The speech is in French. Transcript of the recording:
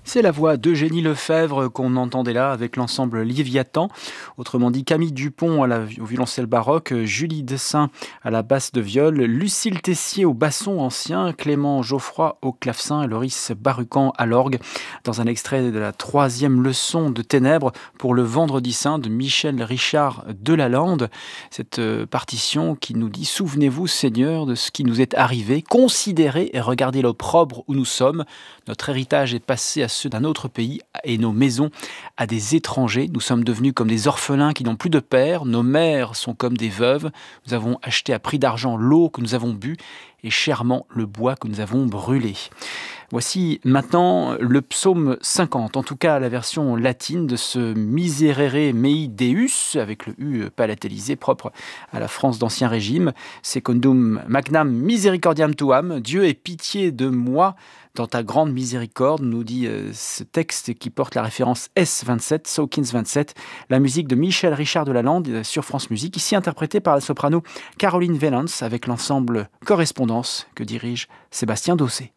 C'est la voix d'Eugénie Lefebvre qu'on entendait là avec l'ensemble Léviathan, autrement dit Camille Dupont au violoncelle baroque, Julie Dessein à la basse de viol, Lucille Tessier au basson ancien, Clément Geoffroy au clavecin et Loris Barucan à l'orgue, dans un extrait de la 3e leçon de Ténèbres pour le Vendredi Saint de Michel Richard de Lalande. Cette partition qui nous dit « Souvenez-vous, Seigneur, de ce qui nous est arrivé, considérez et regardez l'opprobre où nous sommes. Notre héritage est passé à ceux d'un autre pays et nos maisons à des étrangers. Nous sommes devenus comme des orphelins qui n'ont plus de père. Nos mères sont comme des veuves. Nous avons acheté à prix d'argent l'eau que nous avons bue et chèrement le bois que nous avons brûlé. » Voici maintenant le psaume 50, en tout cas la version latine de ce Miserere mei Deus, avec le U palatalisé propre à la France d'Ancien Régime. Secundum magnam misericordiam tuam, Dieu ait pitié de moi dans ta grande miséricorde, nous dit ce texte qui porte la référence S27, Sawkins 27, la musique de Michel Richard de Lalande sur France Musique, ici interprétée par la soprano Caroline Vellans avec l'ensemble Correspondance que dirige Sébastien Dossé.